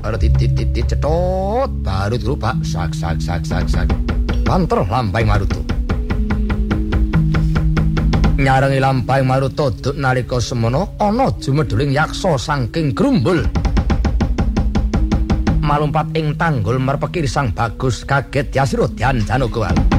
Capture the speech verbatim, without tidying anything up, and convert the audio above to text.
titit titit cetot baru dirubak sak sak sak sak sak banter Lampahing Maruta nyarengi Lampahing Maruta duk nalika semono ana jumeduling yaksa saking grumbul malumpat ing tanggul merpeki Sang Bagus kaget Yasira Dyan Janaka.